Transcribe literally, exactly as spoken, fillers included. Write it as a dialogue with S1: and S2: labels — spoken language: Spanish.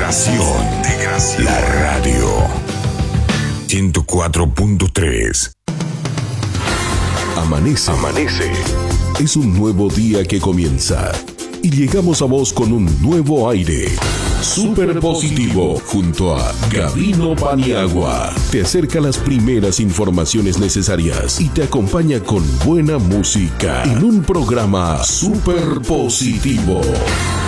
S1: integración. integración. La radio. ciento cuatro punto tres. Amanece. Amanece. Es un nuevo día que comienza. Y llegamos a vos con un nuevo aire. Super positivo, junto a Gabino Paniagua. Te acerca las primeras informaciones necesarias y te acompaña con buena música en un programa super positivo.